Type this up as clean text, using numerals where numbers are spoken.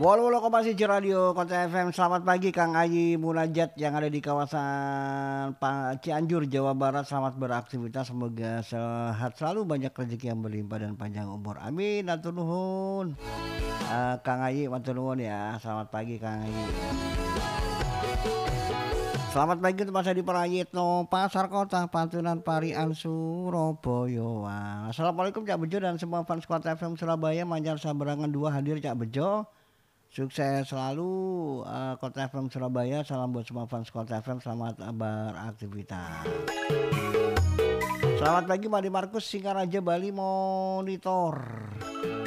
80,1 Radio Kota FM. Selamat pagi Kang Ayi Munajat yang ada di kawasan Cianjur, Jawa Barat. Selamat beraktivitas, semoga sehat selalu, banyak rezeki yang berlimpah dan panjang umur. Amin. Atur nuhun. Kang Ayi, matur nuhun ya. Selamat pagi Kang Ayi. Selamat pagi untuk Mas Adi Prayitno, Pasar Kota Pantunan Parian Surabaya. Wah, Assalamualaikum Cak Bejo dan semua fans Kota FM Surabaya. Manjar Saberangan 2 hadir Cak Bejo. Sukses selalu Kota FM Surabaya. Salam buat semua fans Kota FM. Selamat beraktivitas. Selamat pagi Madi Markus, Singaraja Bali Monitor.